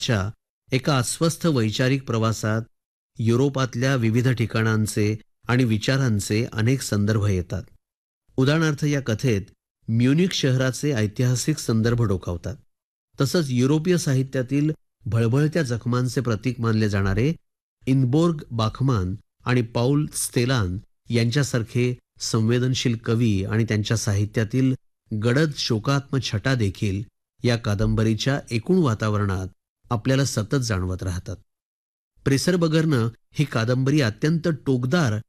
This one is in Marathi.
च्या एका अस्वस्थ वैचारिक प्रवासात युरोपातल्या विविध ठिकाणांचे आणि विचारांचे अनेक संदर्भ येतात. उदाहरणार्थ या कथेत म्युनिक शहराचे ऐतिहासिक संदर्भ डोकावतात. तसंच युरोपीय साहित्यातील भळभळत्या जखमांचे प्रतीक मानले जाणारे इनबोर्ग बाखमान आणि पाऊल स्तेलान यांच्यासारखे संवेदनशील कवी आणि त्यांच्या साहित्यातील गडद शोकात्म छटा देखील या कादंबरीच्या एकूण वातावरणात आपल्याला सतत जाणवत राहतात. प्रेसरबर्गरनं ही कादंबरी अत्यंत टोकदार